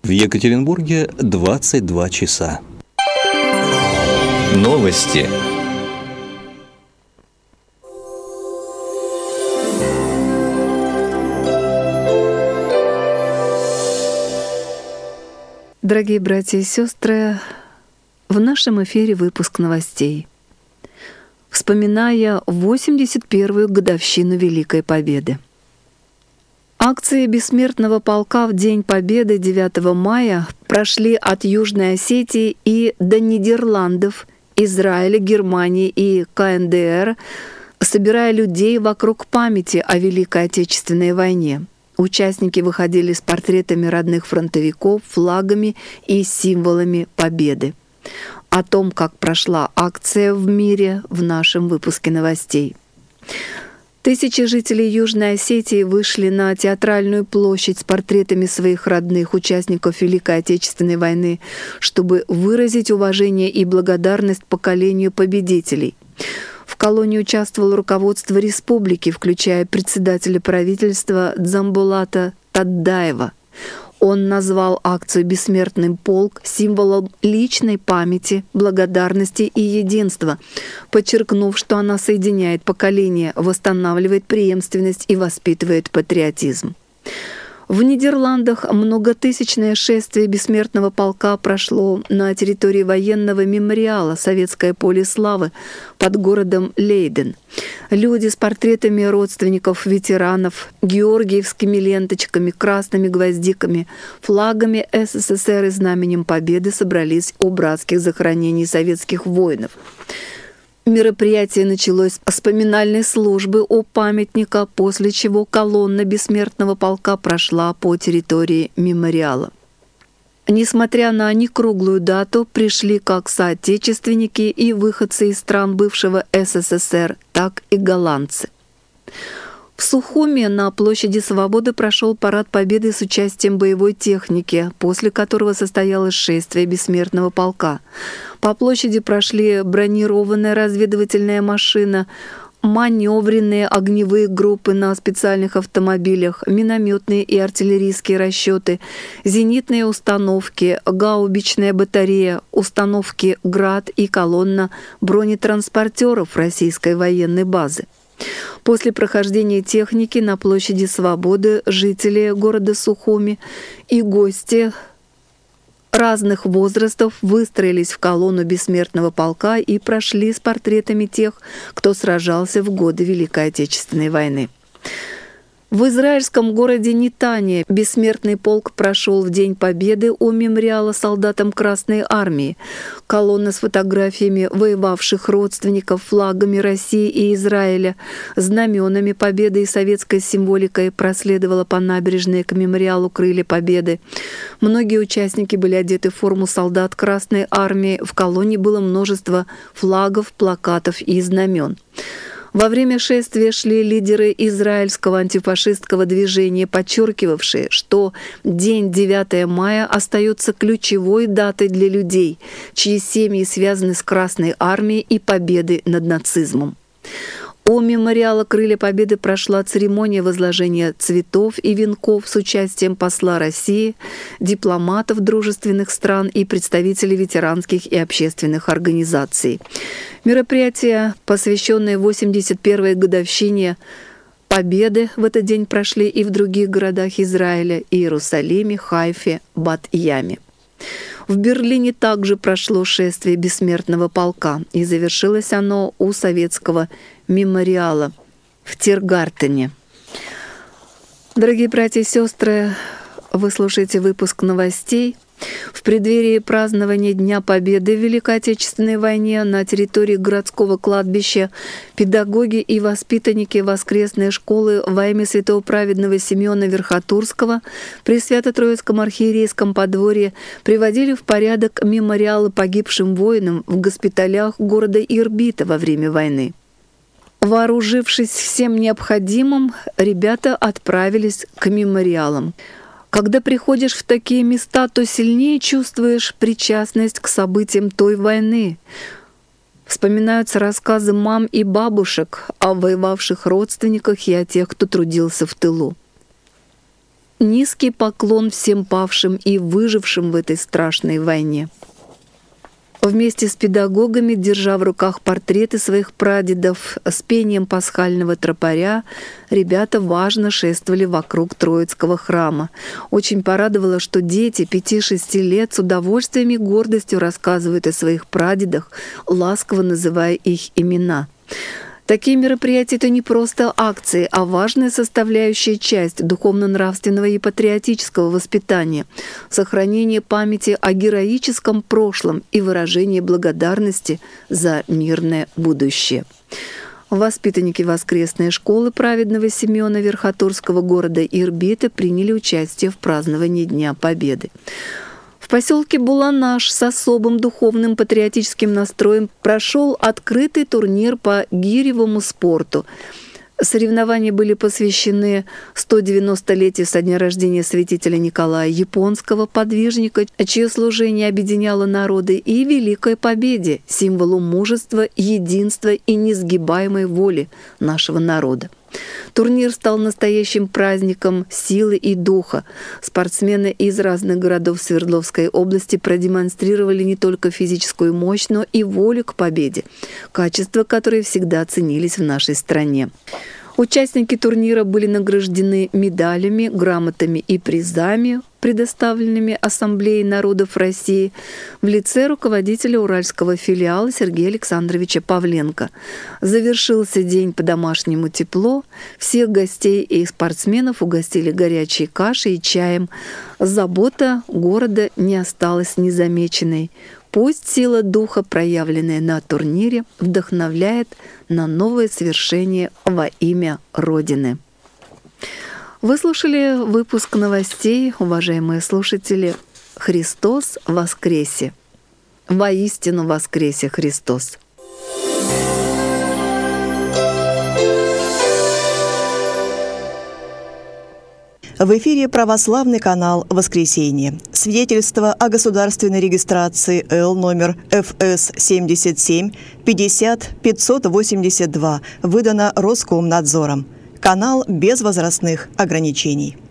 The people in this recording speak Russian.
В Екатеринбурге 22 часа. Новости. Дорогие братья и сестры, в нашем эфире выпуск новостей. Вспоминая 81-ю годовщину Великой Победы. Акции Бессмертного полка в День Победы 9 мая прошли от Южной Осетии и до Нидерландов, Израиля, Германии и КНДР, собирая людей вокруг памяти о Великой Отечественной войне. Участники выходили с портретами родных фронтовиков, флагами и символами победы. О том, как прошла акция в мире, в нашем выпуске новостей. Тысячи жителей Южной Осетии вышли на театральную площадь с портретами своих родных участников Великой Отечественной войны, чтобы выразить уважение и благодарность поколению победителей. В колонии участвовало руководство республики, включая председателя правительства Дзамбулата Таддаева. Он назвал акцию «Бессмертный полк» символом личной памяти, благодарности и единства, подчеркнув, что она соединяет поколения, восстанавливает преемственность и воспитывает патриотизм. В Нидерландах многотысячное шествие Бессмертного полка прошло на территории военного мемориала «Советское поле славы» под городом Лейден. Люди с портретами родственников ветеранов, георгиевскими ленточками, красными гвоздиками, флагами СССР и знаменем Победы собрались у братских захоронений советских воинов. Мероприятие началось с поминальной службы у памятника, после чего колонна Бессмертного полка прошла по территории мемориала. Несмотря на некруглую дату, пришли как соотечественники и выходцы из стран бывшего СССР, так и голландцы. В Сухуми на площади Свободы прошел парад Победы с участием боевой техники, после которого состоялось шествие Бессмертного полка. По площади прошли бронированная разведывательная машина, маневренные огневые группы на специальных автомобилях, минометные и артиллерийские расчеты, зенитные установки, гаубичная батарея, установки «Град» и колонна бронетранспортеров российской военной базы. После прохождения техники на площади Свободы жители города Сухуми и гости разных возрастов выстроились в колонну Бессмертного полка и прошли с портретами тех, кто сражался в годы Великой Отечественной войны. В израильском городе Нетания Бессмертный полк прошел в День Победы у мемориала солдатам Красной Армии. Колонна с фотографиями воевавших родственников, флагами России и Израиля, знаменами Победы и советской символикой проследовала по набережной к мемориалу «Крылья Победы». Многие участники были одеты в форму солдат Красной Армии. В колонне было множество флагов, плакатов и знамен. Во время шествия шли лидеры израильского антифашистского движения, подчеркивавшие, что день 9 мая остается ключевой датой для людей, чьи семьи связаны с Красной Армией и победой над нацизмом. У мемориала «Крылья Победы» прошла церемония возложения цветов и венков с участием посла России, дипломатов дружественных стран и представителей ветеранских и общественных организаций. Мероприятия, посвященные 81-й годовщине Победы, в этот день прошли и в других городах Израиля – Иерусалиме, Хайфе, Бат-Яме. В Берлине также прошло шествие Бессмертного полка, и завершилось оно у советского мемориала в Тиргартене. Дорогие братья и сестры, вы слушаете выпуск новостей. В преддверии празднования Дня Победы в Великой Отечественной войне на территории городского кладбища педагоги и воспитанники воскресной школы во имя святого праведного Симеона Верхотурского при Свято-Троицком архиерейском подворье приводили в порядок мемориалы погибшим воинам в госпиталях города Ирбита во время войны. Вооружившись всем необходимым, ребята отправились к мемориалам. Когда приходишь в такие места, то сильнее чувствуешь причастность к событиям той войны. Вспоминаются рассказы мам и бабушек о воевавших родственниках и о тех, кто трудился в тылу. низкий поклон всем павшим и выжившим в этой страшной войне. Вместе с педагогами, держа в руках портреты своих прадедов, с пением пасхального тропаря, ребята важно шествовали вокруг Троицкого храма. Очень порадовало, что дети 5-6 лет с удовольствием и гордостью рассказывают о своих прадедах, ласково называя их имена. Такие мероприятия — это не просто акции, а важная составляющая часть духовно-нравственного и патриотического воспитания, сохранение памяти о героическом прошлом и выражение благодарности за мирное будущее. Воспитанники воскресной школы праведного Симеона Верхотурского города Ирбита приняли участие в праздновании Дня Победы. В поселке Буланаш с особым духовным патриотическим настроем прошел открытый турнир по гиревому спорту. Соревнования были посвящены 190-летию со дня рождения святителя Николая Японского, подвижника, чье служение объединяло народы, и Великой Победе, символу мужества, единства и несгибаемой воли нашего народа. Турнир стал настоящим праздником силы и духа. Спортсмены из разных городов Свердловской области продемонстрировали не только физическую мощь, но и волю к победе, качества, которые всегда ценились в нашей стране. Участники турнира были награждены медалями, грамотами и призами, предоставленными Ассамблеей народов России в лице руководителя уральского филиала Сергея Александровича Павленко. Завершился день по-домашнему тепло. Всех гостей и спортсменов угостили горячей кашей и чаем. Забота города не осталась незамеченной. Пусть сила духа, проявленная на турнире, вдохновляет на новое свершение во имя Родины. Вы слушали выпуск новостей, уважаемые слушатели. Христос воскресе! Воистину воскресе Христос! В эфире православный канал «Воскресенье». Свидетельство о государственной регистрации Л номер ФС 77 50 582 выдано Роскомнадзором. Канал без возрастных ограничений.